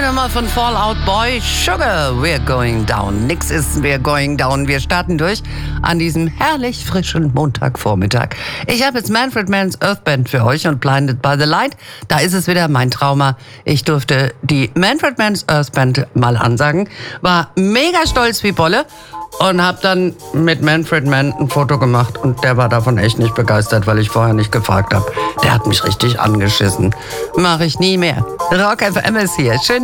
Nummer von Fall Out Boy, Sugar, We're Going Down. Nix ist We're Going Down. Wir starten durch an diesem herrlich frischen Montagvormittag. Ich habe jetzt Manfred Mann's Earth Band für euch und Blinded by the Light. Da ist es wieder mein Trauma. Ich durfte die Manfred Mann's Earth Band mal ansagen. War mega stolz wie Bolle. Und hab dann mit Manfred Mann ein Foto gemacht und der war davon echt nicht begeistert, weil ich vorher nicht gefragt habe. Der hat mich richtig angeschissen. Mach ich nie mehr. Rock FM ist hier. Schön